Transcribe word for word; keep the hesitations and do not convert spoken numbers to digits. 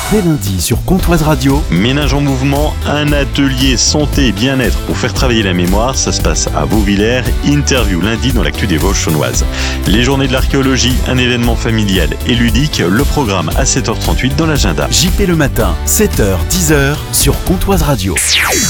dès lundi sur Comtoise Radio. Ménage en mouvement, un atelier santé et bien-être pour faire travailler la mémoire. Ça se passe à Vauvillers. Interview lundi dans l'actu des Vosges saunoises. Les journées de l'archéologie, un événement familial et ludique. Le programme à sept heures trente-huit dans l'agenda. J P le matin, sept heures dix heures sur Comtoise Radio.